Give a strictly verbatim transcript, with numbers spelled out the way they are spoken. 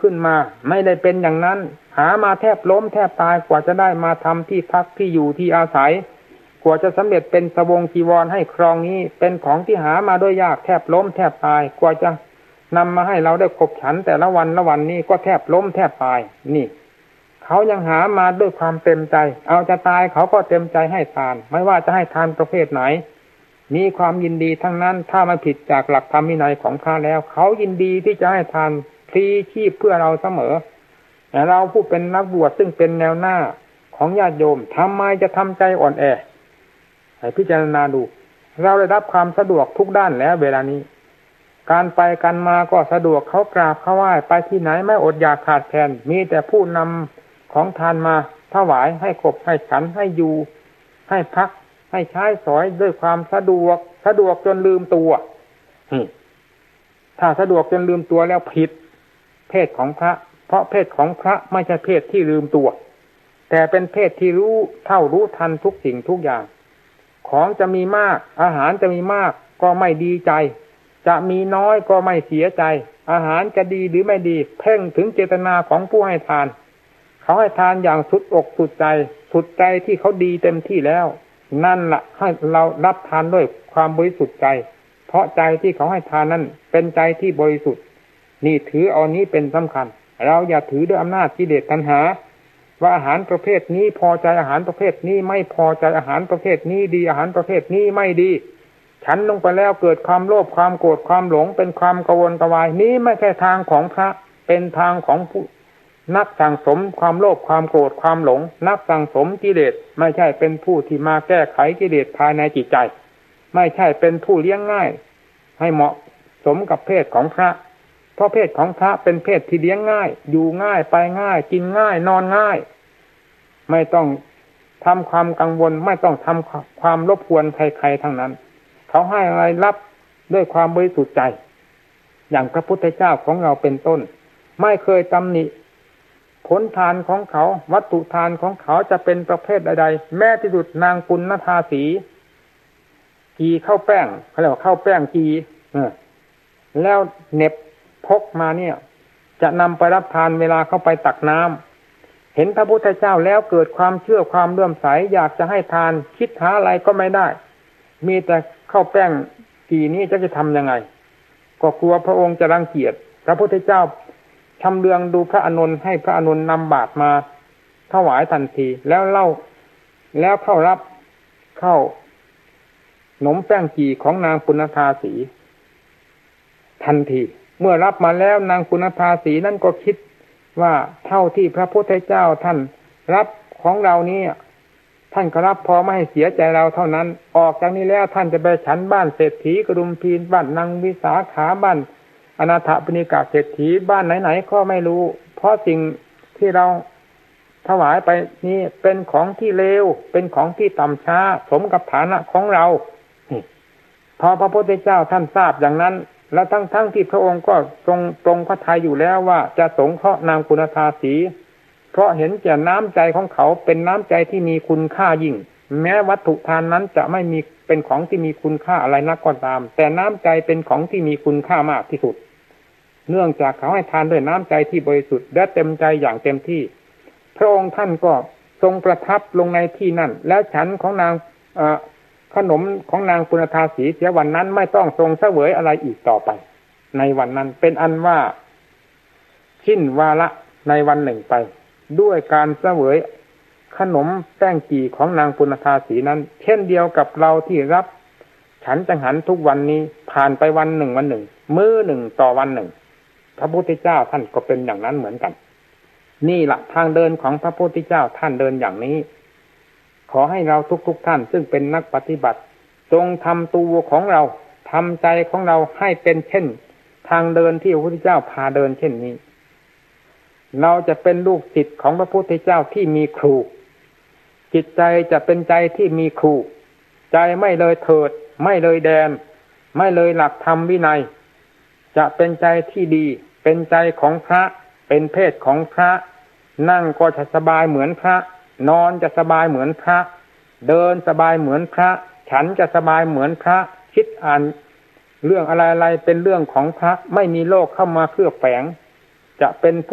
ขึ้นมาไม่ได้เป็นอย่างนั้นหามาแทบล้มแทบตายกว่าจะได้มาทำที่พักที่อยู่ที่อาศัยกว่าจะสำเร็จเป็นสบงจีวรให้ครองนี้เป็นของที่หามาด้วยยากแทบล้มแทบตายกว่าจะนำมาให้เราได้ขบฉันแต่ละวันละวันนี้ก็แทบล้มแทบตายนี่เขายังหามาด้วยความเต็มใจเอาจะตายเขาก็เต็มใจให้ทานไม่ว่าจะให้ทานประเภทไหนมีความยินดีทั้งนั้นถ้ามันผิดจากหลักธรรมวินัยของพระแล้วเขายินดีที่จะให้ทานพลีชีพเพื่อเราเสมอแต่เราผู้เป็นนักบวชซึ่งเป็นแนวหน้าของญาติโยมทำไมจะทำใจอ่อนแอให้พิจารณาดูเราได้รับความสะดวกทุกด้านแล้วเวลานี้การไปกันมาก็สะดวกเขากราบเขาไหว้ไปที่ไหนไม่อดอยากขาดแคลนมีแต่ผู้นำของทานมาถวายให้ขบให้ฉันให้อยู่ให้พักให้ใช้สอยด้วยความสะดวกสะดวกจนลืมตัวถ้าสะดวกจนลืมตัวแล้วผิดเพศของพระเพราะเพศของพระไม่ใช่เพศที่ลืมตัวแต่เป็นเพศที่รู้เท่ารู้ทันทุกสิ่งทุกอย่างของจะมีมากอาหารจะมีมากก็ไม่ดีใจจะมีน้อยก็ไม่เสียใจอาหารจะดีหรือไม่ดีเพ่งถึงเจตนาของผู้ให้ทานเขาให้ทานอย่างสุดอกสุดใจสุดใจที่เขาดีเต็มที่แล้วนั่นล่ะให้เรารับทานด้วยความบริสุทธิ์ใจเพราะใจที่เขาให้ทานนั้นเป็นใจที่บริสุทธิ์นี่ถือเอานี้เป็นสำคัญเราอย่าถือด้วยอำนาจกิเลสตัณหาว่าอาหารประเภทนี้พอใจอาหารประเภทนี้ไม่พอใจอาหารประเภทนี้ดีอาหารประเภทนี้ไม่ดีฉันลงไปแล้วเกิดความโลภความโกรธความหลงเป็นความกังวลกวายนี้ไม่ใช่ทางของพระเป็นทางของผู้นักสั่งสมความโลภความโกรธความหลงนักสั่งสมกิเลสไม่ใช่เป็นผู้ที่มาแก้ไขกิเลสภายในจิตใจไม่ใช่เป็นผู้เลี้ยงง่ายให้เหมาะสมกับเพศของพระเพราะเพศของพระเป็นเพศที่เลี้ยงง่ายอยู่ง่ายไปง่ายกินง่ายนอนง่ายไม่ต้องทำความกังวลไม่ต้องทำความรบกวนใครๆทั้งนั้นเขาให้อะไรรับด้วยความบริสุทธิ์ใจอย่างพระพุทธเจ้าของเราเป็นต้นไม่เคยตำหนิผลทานของเขาวัตถุทานของเขาจะเป็นประเภทใดๆแม้ที่สุดนางปุณณธาสีกีข้าวแป้งเขาเรียกว่าข้าวแป้งกีแล้วเน็บพกมาเนี่ยจะนำไปรับทานเวลาเข้าไปตักน้ำเห็นพระพุทธเจ้าแล้วเกิดความเชื่อความเลื่อมใสอยากจะให้ทานคิดหาอะไรก็ไม่ได้มีแต่ข้าวแป้งกีนี้จะจะทำยังไงก็กลัวพระองค์จะรังเกียจพระพุทธเจ้าชำเลืองดูพระอานนท์ให้พระอานนท์นำบาตรมาถวายทันทีแล้วเล่าแล้วเข้ารับเข้าขนมแป้งกีของนางปุณณธาสีทันทีเมื่อรับมาแล้วนางปุณณธาสีนั่นก็คิดว่าเท่าที่พระพุทธเจ้าท่านรับของเรานี้ท่านก็รับพอไม่ให้เสียใจเราเท่านั้นออกจากนี้แล้วท่านจะไปฉันบ้านเศรษฐีกระดุมพีนบ้านนางวิสาขาบ้านอนาถปณิกาเศรษฐีบ้านไหนๆก็ไม่รู้เพราะสิ่งที่เราถวายไปนี่เป็นของที่เลวเป็นของที่ต่ำช้าสมกับฐานะของเราพอพระพุทธเจ้าท่านทราบอย่างนั้นและทั้งๆ ท, ที่พระองค์ก็ทรงตรงพระทัยอยู่แล้วว่าจะสงเคราะห์นางปุณณธาสีเพราะเห็นแก่น้ำใจของเขาเป็นน้ำใจที่มีคุณค่ายิ่งแม้วัตถุทานนั้นจะไม่มีเป็นของที่มีคุณค่าอะไรนักก็ตามแต่น้ำใจเป็นของที่มีคุณค่ามากที่สุดเนื่องจากเขาให้ทานด้วยน้ำใจที่บริสุทธิ์และเต็มใจอย่างเต็มที่พระองค์ท่านก็ทรงประทับลงในที่นั่นแล้วฉันของนางขนมของนางปุณณธาสีเสียวันนั้นไม่ต้องทรงเสวยอะไรอีกต่อไปในวันนั้นเป็นอันว่าสิ้นวาระในวันหนึ่งไปด้วยการเสวยขนมแป้งจี่ของนางปุณณธาสีนั้นเช่นเดียวกับเราที่รับฉันจังหันทุกวันนี้ผ่านไปวันหนึ่งวันหนึ่งมื้อหนึ่งต่อวันหนึ่งพระพุทธเจ้าท่านก็เป็นอย่างนั้นเหมือนกันนี่แหละทางเดินของพระพุทธเจ้าท่านเดินอย่างนี้ขอให้เราทุกๆท่านซึ่งเป็นนักปฏิบัติจงทำตัวของเราทำใจของเราให้เป็นเช่นทางเดินที่พระพุทธเจ้าพาเดินเช่นนี้เราจะเป็นลูกศิษย์ของพระพุทธเจ้าที่มีครูจิตใจจะเป็นใจที่มีครูใจไม่เลยเถิดไม่เลยแดนไม่เลยหลักธรรมวินัยจะเป็นใจที่ดีเป็นใจของพระเป็นเพศของพระนั่งก็จะสบายเหมือนพระนอนจะสบายเหมือนพระเดินสบายเหมือนพระฉันจะสบายเหมือนพระคิดอ่านเรื่องอะไรๆเป็นเรื่องของพระไม่มีโลกเข้ามาเคลือบแฝงจะเป็น